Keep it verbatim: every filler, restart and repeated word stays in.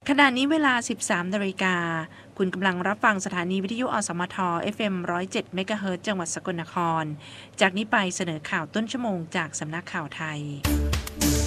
ขณะนี้เวลา สิบสามนาฬิกา คุณกำลังรับฟังสถานีวิทยุอสมท เอฟ เอ็ม หนึ่งร้อยเจ็ด เมกะเฮิรตซ์ จังหวัดสกลนคร จากนี้ไปเสนอข่าวต้นชั่วโมงจากสำนักข่าวไทย